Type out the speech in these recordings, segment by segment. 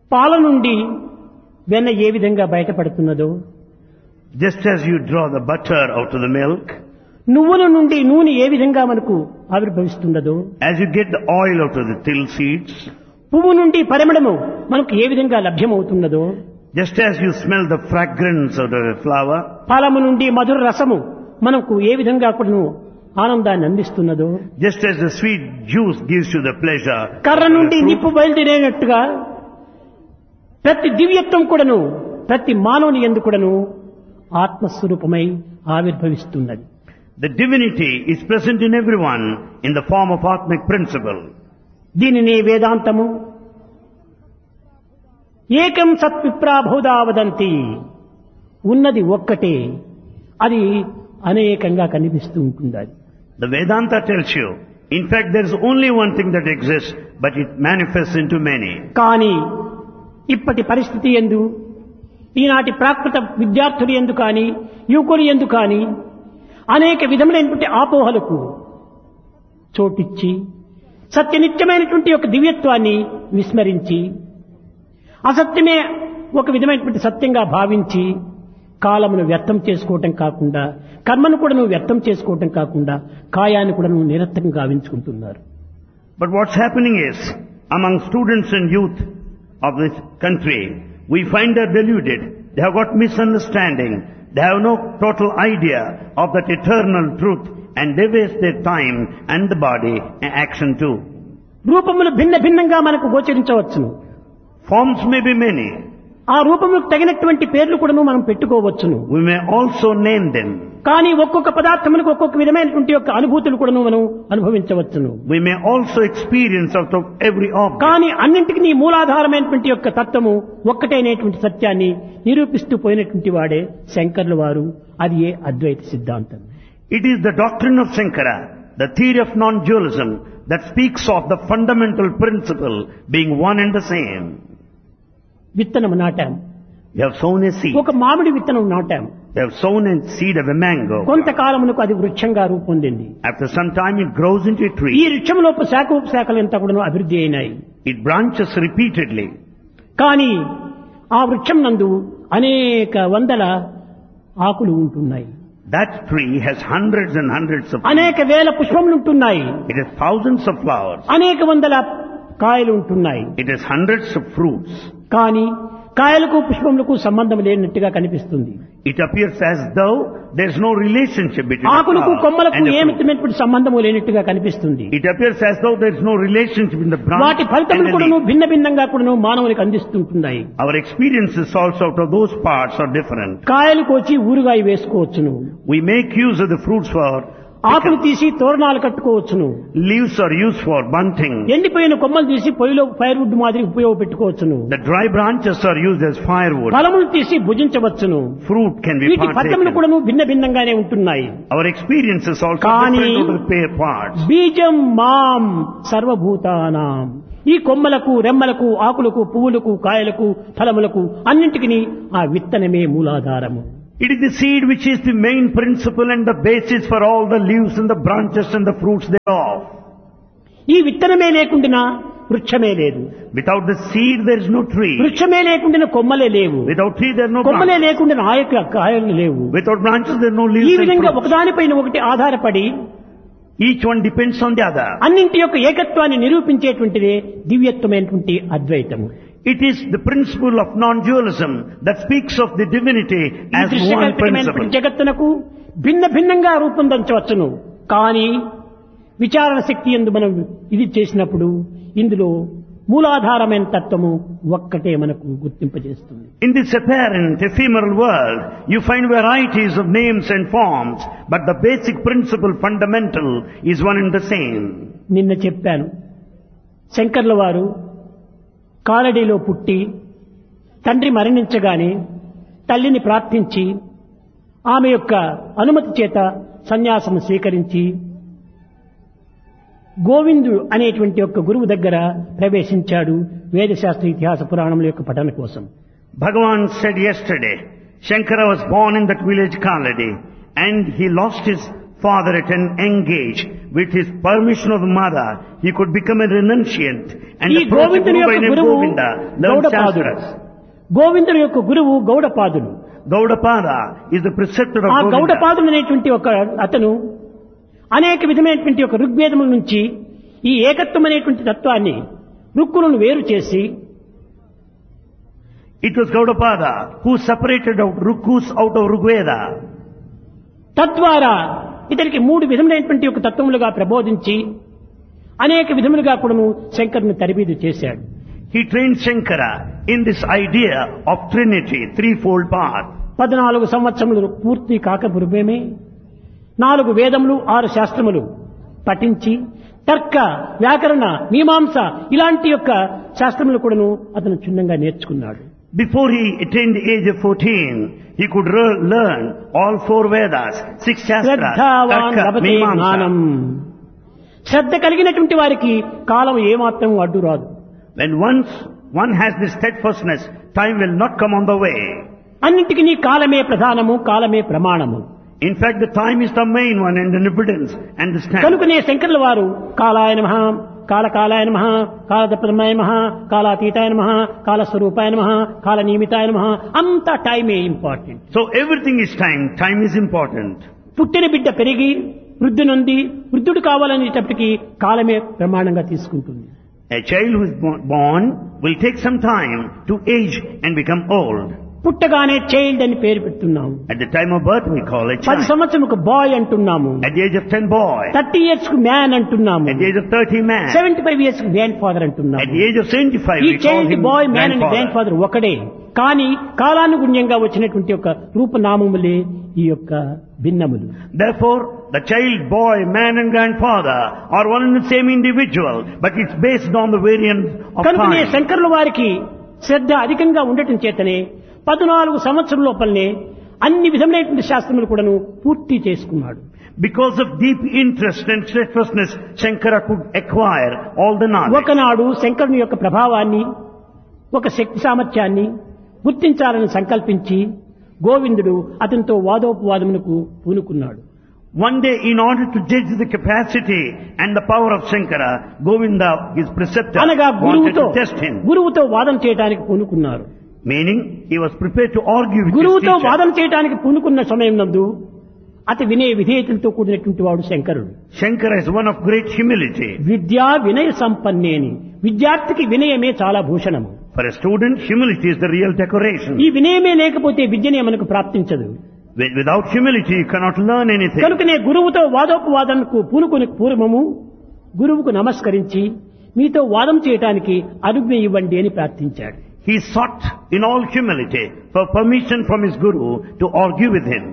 పాల నుండి వెన్న ఏ విధంగా బయటపడుతున్నదో, just as you draw the butter out of the milk, నువ్వుల నుండి నూనె ఏ విధంగా మనకు ఆవిర్భవిస్తున్నదో, as you get the oil out of the till seeds, పువ్వు నుండి పరిమళము మనకు ఏ విధంగా లభ్యమవుతున్నదో, just as you smell the fragrance out of a flower, ఫలము నుండి మధుర రసము మనకు ఏ విధంగా కూడాను ఆనందాన్ని అందిస్తున్నదో, just as the sweet juice gives you the pleasure, కర్ర నుండి నిప్పు బయలుదేరేనట్టుగా ప్రతి దివ్యత్వం కూడాను ప్రతి మానవుని యందు కూడాను ఆత్మస్వరూపమై ఆవిర్భవిస్తున్నది. the divinity is present in everyone in the form of Atmic principle. దీనిని వేదాంతము ఏకం సత్ విప్రాభూదా వదంతి, ఉన్నది ఒక్కటే, అది అనేకంగా కనిపిస్తూ ఉంటుంది. The Vedanta tells you, in fact there is only one thing that exists, but it manifests into many. కానీ ఇప్పటి పరిస్థితి యందు, ఈనాటి ప్రాకృత విద్యార్థులు యందు కానీ యువకులు యందు కానీ అనేక విధములైనటువంటి ఆపోహలకు చోటిచ్చి సత్యనిత్యమైనటువంటి ఒక దివ్యత్వాన్ని విస్మరించి అసత్యమే ఒక విధమైనటువంటి సత్యంగా భావించి కాలమును వ్యర్థం చేసుకోవటం కాకుండా, కర్మను కూడా నువ్వు వ్యర్థం చేసుకోవటం కాకుండా కాయాన్ని కూడా నువ్వు నిరర్థకం గావించుకుంటున్నారు. But what's happening is, among students and youth of this country, we find they're deluded. They have got misunderstanding. They have no total idea of that eternal truth, and they waste their time and the body and action too. రూపములు భిన్న భిన్నంగా మనకు గోచరించవచ్చును. Forms may be many. ఆ రూపములకు తగినటువంటి పేర్లు కూడా మనం పెట్టుకోవచ్చును. We may also name them. కానీ ఒక్కొక్క పదార్థములకు ఒక్కొక్క విధమైనటువంటి యొక్క అనుభూతులు కూడా మనం అనుభవించవచ్చును. We may also experience out of every object. కానీ అన్నింటికి నీ మూలాధారమైనటువంటి యొక్క తత్వము ఒక్కటైనటువంటి సత్యాన్ని నిరూపిస్తూ పోయినటువంటి వాడే శంకర్ల వారు. అది ఏ అద్వైత సిద్ధాంతం. It is the doctrine of Shankara, the theory of non-dualism, that speaks of the fundamental principle being one and the same. విత్తనం నాటాం. We have sown a seed. ఒక మామిడి విత్తనం నాటాం. We have sown a seed of a mango. కొంతకాలమునకు అది వృక్షంగా రూపొందింది. After some time it grows into a ఈ tree. వృక్షంలోపు శాఖలు ఎంత కూడా అభివృద్ధి అయినాయి. It branches repeatedly. కానీ ఆ వృక్షం నందు అనేక వందల ఆకులు ఉంటున్నాయి. That tree has hundreds and hundreds of అనేక వేల పుష్పములు ఉంటున్నాయి. It has thousands of flowers. అనేక వందల కాయలు ఉంటున్నాయి. It has hundreds of fruits. కానీ కాయలకు పుష్పములకు సంబంధం లేనట్టుగా కనిపిస్తుంది. It appears as though there is no relationship between the ఆకులకు flower కొమ్మలకు and the fruit. ఏమిటటువంటి సంబంధము లేనట్టుగా కనిపిస్తుంది. It appears as though there is no relationship in the branch వాటి and ఫలితములు the కూడాను leaf. భిన్న భిన్నంగా కూడాను మానవునికి అందిస్తుంటున్నాయి. Our experiences also out of those parts are different. కాయలు కోచి ఊరుగాయ వేసుకోవచ్చును. We make use of the fruits for ఆకులు తీసి తోరణాలు కట్టుకోవచ్చును. leaves are used for bunting. ఎండిపోయిన కొమ్మలు తీసి పొయ్యిలో ఫైర్వుడ్ మాదిరి ఉపయోగపెట్టుకోవచ్చును. The dry branches are used as firewood. ఫలములు తీసి భుజించవచ్చును. Fruit can be వీటి ఫలితములు partaken. కూడాను భిన్న భిన్నంగానే ఉంటున్నాయి. Our experiences also కానీ different out of the pair parts. బీజం మాం సర్వభూతానాం, ఈ కొమ్మలకు రెమ్మలకు ఆకులకు పువ్వులకు కాయలకు ఫలములకు అన్నింటికి ఆ విత్తనమే మూలాధారము. It is the seed which is the main principle and the basis for all the leaves and the branches and the fruits thereof. ఈ విత్తనమే లేకుండా వృక్షమే లేదు. Without the seed there is no tree. వృక్షమే లేకుండా కొమ్మలే లేవు. Without tree there are no కొమ్మలే branches. లేకుండా కాయలు లేవు. Without branches there are no ఈ leaves and విధంగా fruits. ఒకదానిపైన ఒకటి ఆధారపడి Each one depends on the other. అన్నింటి యొక్క ఏకత్వాన్ని నిరూపించేటువంటిదే దివ్యత్వమైనటువంటి అద్వైతము. It is the principle of non-dualism that speaks of the divinity ఈ as one దృశ్యకల్పితమైనటువంటి principle. జగత్తునకు భిన్న భిన్నంగా రూపొందించవచ్చును. కానీ విచారణ శక్తి యందు మనం ఇది చేసినప్పుడు ఇందులో మూలాధారమైన తత్వము ఒక్కటే మనకు గుర్తింపజేస్తుంది. In this apparent ephemeral world, you find varieties of names and forms, but the basic principle fundamental is one and the same. నిన్న చెప్పాను, శంకర్ల వారు కాలడీలో పుట్టి తండ్రి మరణించగానే తల్లిని ప్రార్థించి ఆమె యొక్క అనుమతి చేత సన్యాసము స్వీకరించి గోవిందుడు అనేటువంటి యొక్క గురువు దగ్గర ప్రవేశించాడు వేదశాస్త్ర ఇతిహాస పురాణముల యొక్క పఠన కోసం. Bhagavan said yesterday, Shankara was born in that village Kaladi and he lost his father at an young age, with his permission of the mother, he could become a renunciant and ఈ approach a గోవిందుని guru by యొక్క name గురువు Govinda, learn గౌడపాదుడు. Shastras. గోవిందుని యొక్క గురువు గౌడపాదుడు. Gaudapada is the preceptor of ఆ Govinda. గౌడపాదుడు అనేటువంటి ఒక అతను అనేక విధమైనటువంటి ఒక ఋగ్వేదముల నుంచి ఈ ఏకత్వం అనేటువంటి తత్వాన్ని రుక్కులను వేరు చేసి It was Gaudapada who separated out Rukus out of Rigveda. తద్వారా ఇతనికి మూడు విధములైనటువంటి ఒక తత్వములుగా ప్రబోధించి అనేక విధములుగా కూడాను శంకరుని తరబీదు చేశాడు. He trained Shankara in this idea of Trinity, threefold path. 14 సంవత్సరములు పూర్తి కాకపురమే 4 వేదములు 6 శాస్త్రములు పఠించి తర్క వ్యాకరణ మీమాంస ఇలాంటి యొక్క శాస్త్రములు కూడాను అతను క్షుణ్ణంగా నేర్చుకున్నాడు. Before he attained the age of 14, he could learn all 4 Vedas, 6 Shastras, శ్రద్ధావాన్ Tarka, లభతే జ్ఞానం. Mimamsa. శ్రద్ధ కలిగినటువంటి వారికి కాలం ఏమాత్రం అడ్డు రాదు. When once one has this steadfastness, time will not come on the way. అన్నింటికి కాలమే ప్రధానము, కాలమే ప్రమాణము. In fact, the time is the main one and the evidence and the standard. కనుకనే శంకరుల వారు కాలాయ నమః, కాలకాలాయ నమః, కాలదప్రమాయ నమః, కాలాతీతాయ నమః, కాలస్వరూపాయ నమః, కాలనియమితాయ నమః, అంతా టైమే important. So everything is time. Time is important. పుట్టిన బిడ్డ పెరిగి వృద్ధి నొంది వృద్ధుడు కావాలనేటప్పటికీ కాలమే ప్రమాణంగా తీసుకుంటుంది. A child who is born will take some time to age and become old. పుట్టగానే చైల్డ్ అని పేరు పెడుతున్నాము. At the time of birth we call it 10 child. సంవత్సరంకు బాయ్ అంటున్నాము. At the age of 10 boy. 30 years కు man అంటున్నాము. At the age of 30 man. 75 years కు grand father అంటున్నాము. At the age of 75 ఈ we call child him bye man and grand grandfather. Father ఒకడే. కానీ కాలానుగుణ్యంగా వచ్చినటువంటి ఒక రూపనామములే ఈ యొక్క భిన్నములు. Therefore, the child, boy, man and grandfather are one and the same individual, but it's based on the variance of కనుకనే time. శంకరుల వారికి శ్రద్ధ అధికంగా ఉండటం చేతనే 14 సంవత్సరం లోపలనే అన్ని విధములైనటువంటి శాస్త్రములు కూడాను పూర్తి చేసుకున్నాడు. Because of deep interest and steadfastness, Shankara could acquire all the knowledge. ఒకనాడు శంకరుని యొక్క ప్రభావాన్ని ఒక శక్తి సామర్థ్యాన్ని గుర్తించాలని సంకల్పించి గోవిందుడు అతనితో వాదోపవాదమునకు పూనుకున్నాడు. One day, in order to judge the capacity and the power of Shankara, Govinda, his preceptor, అనగా wanted to test him. గురువుతో వాదన చేయడానికి పూనుకున్నారు. Meaning, he was prepared to argue with his గురువుతో teacher. వాదన చేయడానికి పూనుకున్న సమయం నందు అతి వినయ విధేయతలతో కూడినటువంటి వాడు శంకరుడు. Shankara is one of great humility. విద్యా వినయ సంపన్నేని, విద్యార్థికి వినయమే చాలా భూషణము. For a student, humility is the real decoration. ఈ వినయమే లేకపోతే విద్యనే మనకు ప్రాప్తించదు. Without humility, you cannot learn anything. కనుకనే గురువుతో వాదోపవాదనకు పూనుకొని పూర్వము గురువుకు నమస్కరించి మీతో వాదం చేయడానికి అనుజ్ఞ ఇవ్వండి అని ప్రార్థించాడు. He sought in all humility for permission from his guru to argue with him.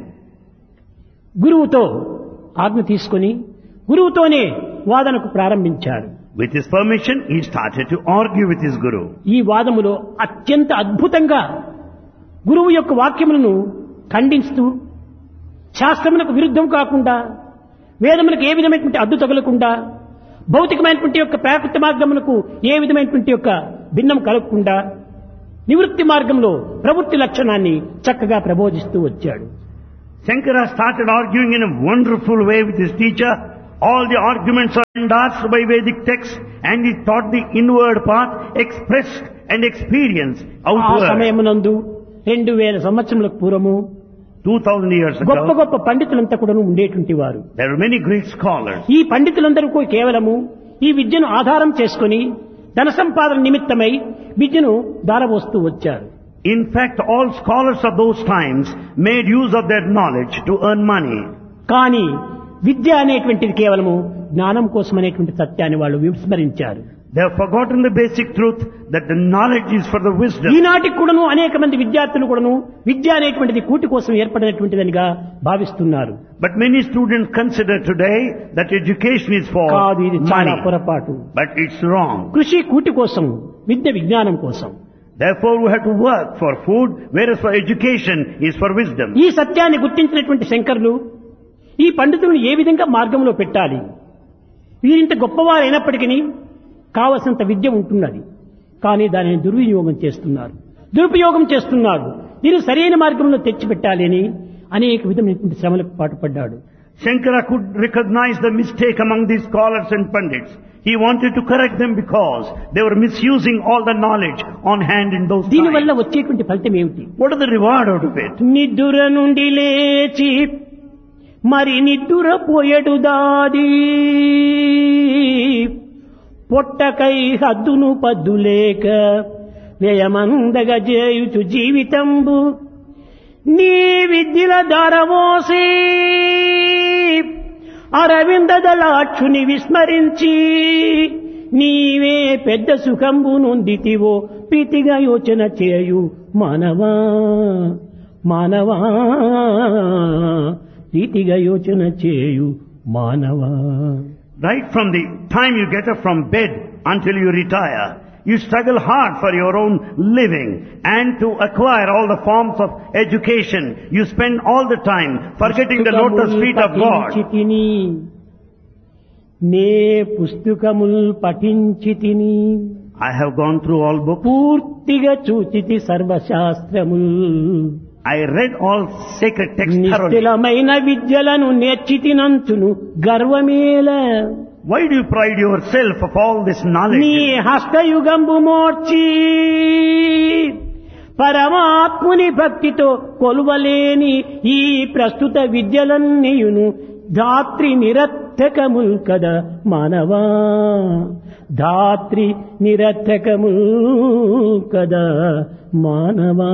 గురువుతో ఆజ్ఞ తీసుకొని గురువుతోనే వాదనకు ప్రారంభించాడు. With his permission, he started to argue with his guru. ఈ వాదములో అత్యంత అద్భుతంగా గురువు యొక్క వాక్యములను ఖండిస్తూ శాస్త్రములకు విరుద్ధం కాకుండా వేదములకు ఏ విధమైనటువంటి అడ్డు తగలకుండా భౌతికమైనటువంటి యొక్క ప్రాకృత మార్గములకు ఏ విధమైనటువంటి యొక్క భిన్నం కలగకుండా నివృత్తి మార్గంలో ప్రవృత్తి లక్షణాన్ని చక్కగా ప్రబోధిస్తూ వచ్చాడు. Shankara started arguing in a wonderful way with his teacher. All the arguments are endorsed by Vedic texts, and he taught the inward path expressed and experienced ఆ outward. సమయమునందు 2000 సంవత్సరములకు పూర్వము 2000 years గొప్ప ago, గొప్ప పండితులంతా కూడా ఉండేటువంటి వారు. there were many great scholars. ఈ పండితులందరూ కూడా కేవలము ఈ విద్యను ఆధారం చేసుకుని ధన సంపాదన నిమిత్తమై విద్యను దారబోస్తూ వచ్చారు. In fact, all scholars of those times made use of their knowledge to earn money. కానీ విద్య అనేటువంటిది కేవలము జ్ఞానం కోసం అనేటువంటి సత్యాన్ని వాళ్ళు విస్మరించారు. They have forgotten the basic truth that the knowledge is for the wisdom. ఈనాటికి కూడాను అనేక మంది విద్యార్థులు కూడాను విద్య అనేటువంటిది కూటి కోసం ఏర్పడినటువంటిదనిగా భావిస్తున్నారు. But many students consider today that education is for కాదు, ఇది చాలా money. పొరపాటు. But it's wrong. కృషి కూటి కోసం, విద్య విజ్ఞానం కోసం. Therefore, we have to work for food, whereas for education is for wisdom. ఈ సత్యాన్ని గుర్తించినటువంటి శంకరులు ఈ పండితులను ఏ విధంగా మార్గంలో పెట్టాలి, వీరింత గొప్పవారైనప్పటికీ కావలసినంత విద్య ఉంటున్నది, కానీ దానిని దుర్వినియోగం చేస్తున్నారు, దురుపయోగం చేస్తున్నారు. దీన్ని సరైన మార్గంలో తెచ్చిపెట్టాలి అని అనేక విధమైనటువంటి శ్రమలకు పాటుపడ్డాడు. Shankara could recognize the mistake among these scholars and pandits. He wanted to correct them because they were misusing all the knowledge on hand in those దీనివల్ల times. వచ్చేటువంటి ఫలితం ఏమిటి? What is the reward out of it? నిద్దుర నుండి లేచి మరి నిద్దుర పోయడు దాది పొట్టకై హద్దును పద్దులేక వ్యయమందగ చేయుచు జీవితంబు నీ విద్యల దారమోసి అరవిందదలాక్షుని విస్మరించి నీవే పెద్ద సుఖంబు నొందితివో ప్రీతిగా యోచన చేయు మానవా మానవా ప్రీతిగా యోచన చేయు మానవా. Right from the time you get up from bed until you retire, you struggle hard for your own living and to acquire all the forms of education. You spend all the time forgetting the lotus feet of God. నే పుస్తకముల్ పఠించితిని I have gone through all books. పూర్తిగా చూచితి సర్వశాస్త్రముల్ I read all sacred texts thoroughly. నిశ్చలమైన విద్యలను నేర్చితినంచును గర్వమేల. Why do you pride yourself of all this knowledge? నీ హస్తయుగంబు మోర్చి పరమాత్ముని భక్తితో కొలువలేని ఈ ప్రస్తుత విద్యలన్నీయును ధాత్రి నిరర్థకముల్ కదా మానవా ధాత్రి నిరర్థకముల్ కదా మానవా.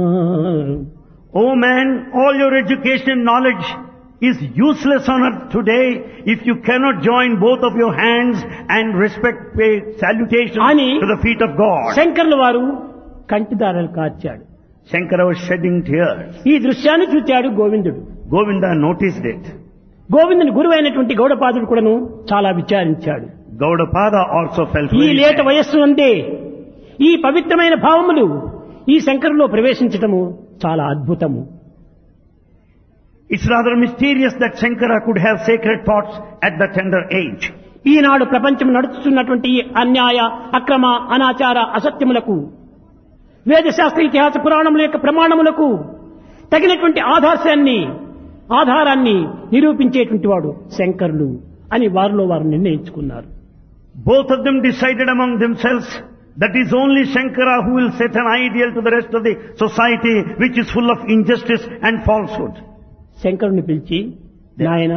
Oh man, all your education and knowledge is useless on earth today if you cannot join both of your hands and respect, pay salutation Ani to the feet of God. శంకరుల వారు కంటిదారాలు కార్చాడు. Shankara was shedding tears. ఈ దృశ్యాన్ని చూచాడు గోవిందుడు. Govinda noticed it. గోవిందుని గురువైనటువంటి గౌడపాదుడు కూడాను చాలా విచారించాడు. Gaudapada also felt ఈ very లేత sad. వయస్సు అందే ఈ పవిత్రమైన భావములు ఈ శంకరులో ప్రవేశించటము చాలా అద్భుతము. It's rather mysterious that Shankara could have sacred thoughts at the tender age. ఈనాడు ప్రపంచం నడుస్తున్నటువంటి ఈ అన్యాయ అక్రమ అనాచార అసత్యములకు వేదశాస్త్ర ఇతిహాస పురాణముల యొక్క ప్రమాణములకు తగినటువంటి ఆధారాన్ని నిరూపించేటువంటి వాడు శంకరులు అని వారిలో వారు నిర్ణయించుకున్నారు. Both of them decided among themselves that is only Shankara who will set an ideal to the rest of the society which is full of injustice and falsehood. శంకరుని పిలిచి నాయన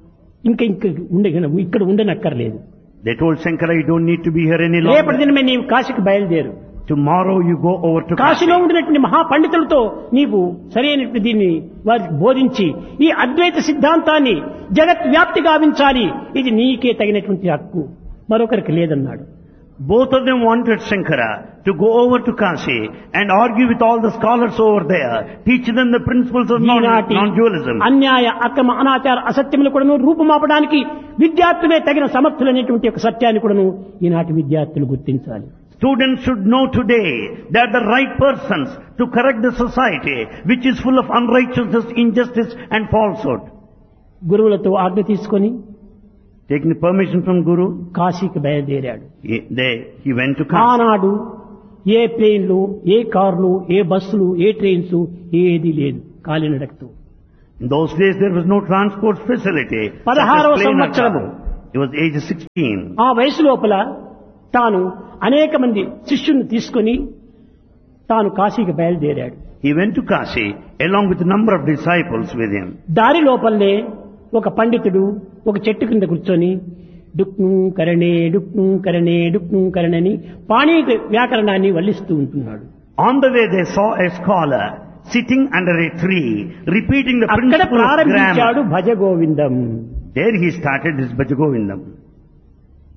ఇక్కడ ఉండనక్కర్లేదు. They told Shankara, you don't need to be here any రేపటి longer. దినమే నీవు కాశీకి బయలుదేరు. Tomorrow you go over to కాశీలో Kashi. ఉండినటువంటి మహాపండితులతో నీవు సరైనటువంటి దీన్ని వారికి బోధించి ఈ అద్వైత సిద్ధాంతాన్ని జగత్ వ్యాప్తి గావించాలి. ఇది నీకే తగినటువంటి హక్కు, మరొకరికి లేదన్నాడు. Both of them wanted Shankara to go over to Kashi and argue with all the scholars over there, teach them the principles of ఈనాటి non-dualism. అన్యాయ అక్రమ అనాచార అసత్యములు కూడాను రూపుమాపడానికి విద్యార్థులే తగిన సమర్థులనేటువంటి ఒక సత్యాన్ని కూడాను ఈనాటి విద్యార్థులు గుర్తించాలి. Students should know today they are the right persons to correct the society which is full of unrighteousness, injustice and falsehood. గురువులతో ఆజ్ఞ తీసుకొని Taking permission from Guru, కాశీకి బయలుదేరాడు. he went to Kashi. ఆనాడు ఏ ప్లేన్లు, ఏ కార్లు, ఏ బస్సులు, ఏ ట్రైన్స్ ఏది లేదు, కాలినడకతో. In those days there was no transport facility. such as 16వ plane or సంవత్సరము. car. He was age 16. ఆ వయసు లోపల తాను అనేక మంది శిష్యుల్ని తీసుకొని తాను కాశీకి బయలుదేరాడు. He went to Kashi along with a number of disciples with him. దారి లోపలనే ఒక పండితుడు ఒక చెట్టు కింద కూర్చొని డుక్ను కరణే డుక్ను కరణే డుక్ను కరణని పాణీ వ్యాకరణాన్ని వల్లిస్తూ ఉంటున్నాడు. On the way they saw a scholar sitting under a tree repeating the అక్కడ principle of ప్రారంభించాడు grammar. Bhaja Govindam. There he started his Bhajagovindam.